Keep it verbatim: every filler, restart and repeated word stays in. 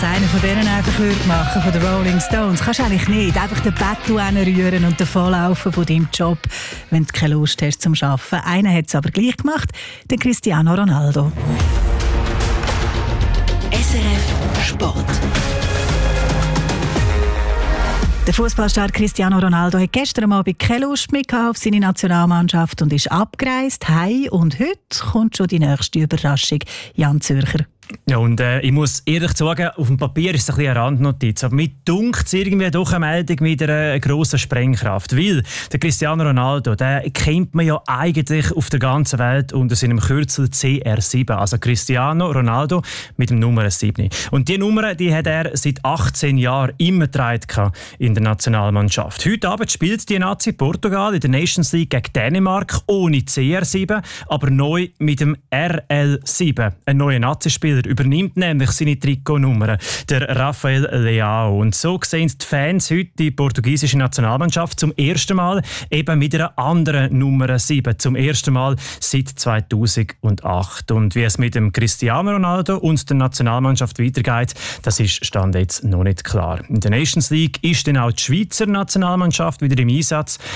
es einer von denen einfach würde machen, von den Rolling Stones, kannst du eigentlich nicht. Einfach den Bettu rühren und davonlaufen von deinem Job, wenn du keine Lust hast zum Arbeiten. Einer hat es aber gleich gemacht, der Cristiano Ronaldo. S R F Sport. Der Fußballstar Cristiano Ronaldo hat gestern Abend keine Lust mehr auf seine Nationalmannschaft und ist abgereist, heim. Und heute kommt schon die nächste Überraschung. Jan Zürcher. Ja, und äh, ich muss ehrlich sagen, auf dem Papier ist es ein bisschen eine Randnotiz. Aber mir dunkt es irgendwie doch eine Meldung mit einer grossen Sprengkraft. Weil der Cristiano Ronaldo, den kennt man ja eigentlich auf der ganzen Welt unter seinem Kürzel C R sieben. Also Cristiano Ronaldo mit dem Nummer sieben. Und diese Nummer, die hat er seit achtzehn Jahren immer getragen in der Nationalmannschaft. Heute Abend spielt die Nazi Portugal in der Nations League gegen Dänemark ohne C R sieben, aber neu mit dem R L sieben. Ein neuer Nazi-Spieler übernimmt nämlich seine Trikotnummer, der Rafael Leao. Und so sehen die Fans heute die portugiesische Nationalmannschaft zum ersten Mal eben mit einer anderen Nummer sieben. Zum ersten Mal seit zweitausendacht. Und wie es mit dem Cristiano Ronaldo und der Nationalmannschaft weitergeht, das ist Stand jetzt noch nicht klar. In der Nations League ist dann auch die Schweizer Nationalmannschaft wieder im Einsatz.